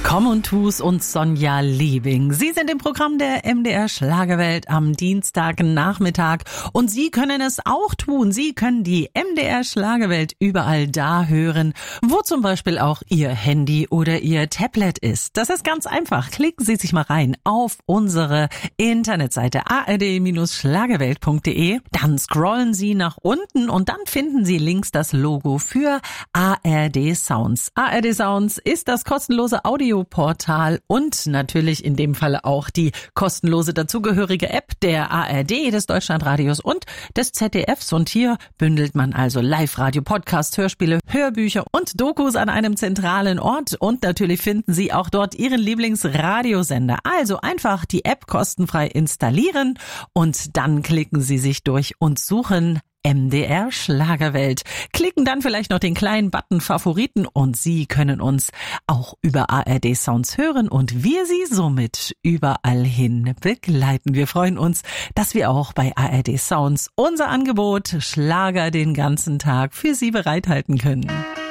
Komm und tu's und Sonja Liebing. Sie sind im Programm der MDR Schlagerwelt am Dienstagnachmittag und Sie können es auch tun. Sie können die MDR Schlagerwelt überall da hören, wo zum Beispiel auch Ihr Handy oder Ihr Tablet ist. Das ist ganz einfach. Klicken Sie sich mal rein auf unsere Internetseite ard-schlagerwelt.de. Dann scrollen Sie nach unten und dann finden Sie links das Logo für ARD Sounds. ARD Sounds ist das kostenlose Audioportal und natürlich in dem Fall auch die kostenlose dazugehörige App der ARD, des Deutschlandradios und des ZDFs. Und hier bündelt man also Live-Radio, Podcasts, Hörspiele, Hörbücher und Dokus an einem zentralen Ort. Und natürlich finden Sie auch dort Ihren Lieblingsradiosender. Also einfach die App kostenfrei installieren und dann klicken Sie sich durch und suchen MDR Schlagerwelt. Klicken dann vielleicht noch den kleinen Button Favoriten und Sie können uns auch über ARD Sounds hören und wir Sie somit überall hin begleiten. Wir freuen uns, dass wir auch bei ARD Sounds unser Angebot Schlager den ganzen Tag für Sie bereithalten können.